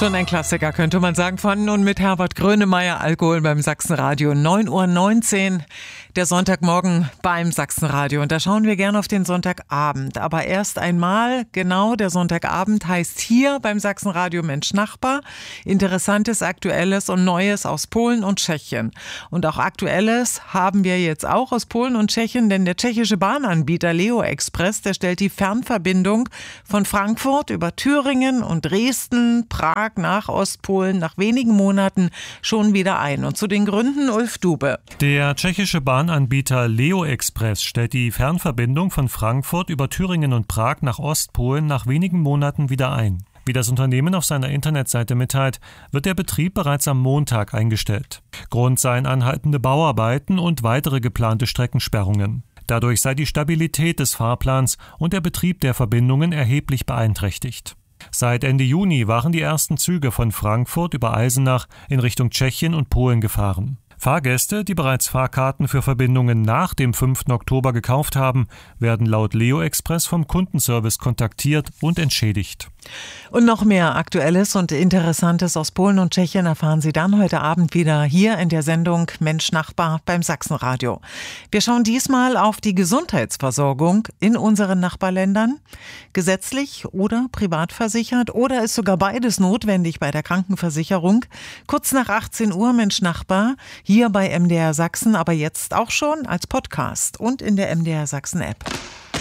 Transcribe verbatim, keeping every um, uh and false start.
Schon ein Klassiker, könnte man sagen, von und mit Herbert Grönemeyer, Alkohol beim Sachsenradio. neun Uhr neunzehn, der Sonntagmorgen beim Sachsenradio. Und da schauen wir gerne auf den Sonntagabend. Aber erst einmal, genau, der Sonntagabend heißt hier beim Sachsenradio Mensch Nachbar. Interessantes, Aktuelles und Neues aus Polen und Tschechien. Und auch Aktuelles haben wir jetzt auch aus Polen und Tschechien, denn der tschechische Bahnanbieter Leo Express, der stellt die Fernverbindung von Frankfurt über Thüringen und Dresden, Prag nach Ostpolen nach wenigen Monaten schon wieder ein. Und zu den Gründen Ulf Dube. Der tschechische Bahnanbieter Leo Express stellt die Fernverbindung von Frankfurt über Thüringen und Prag nach Ostpolen nach wenigen Monaten wieder ein. Wie das Unternehmen auf seiner Internetseite mitteilt, wird der Betrieb bereits am Montag eingestellt. Grund seien anhaltende Bauarbeiten und weitere geplante Streckensperrungen. Dadurch sei die Stabilität des Fahrplans und der Betrieb der Verbindungen erheblich beeinträchtigt. Seit Ende Juni waren die ersten Züge von Frankfurt über Eisenach in Richtung Tschechien und Polen gefahren. Fahrgäste, die bereits Fahrkarten für Verbindungen nach dem fünften Oktober gekauft haben, werden laut Leo Express vom Kundenservice kontaktiert und entschädigt. Und noch mehr Aktuelles und Interessantes aus Polen und Tschechien erfahren Sie dann heute Abend wieder hier in der Sendung Mensch Nachbar beim Sachsenradio. Wir schauen diesmal auf die Gesundheitsversorgung in unseren Nachbarländern. Gesetzlich oder privat versichert oder ist sogar beides notwendig bei der Krankenversicherung. Kurz nach achtzehn Uhr Mensch Nachbar, hier bei M D R Sachsen, aber jetzt auch schon als Podcast und in der M D R Sachsen App.